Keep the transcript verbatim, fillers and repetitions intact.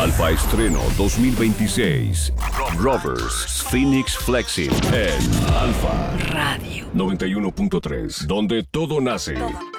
Alfa Estreno dos mil veintiséis. Rovers Phoenix Flexing en Alfa Radio noventa y uno punto tres, donde todo nace. Todo.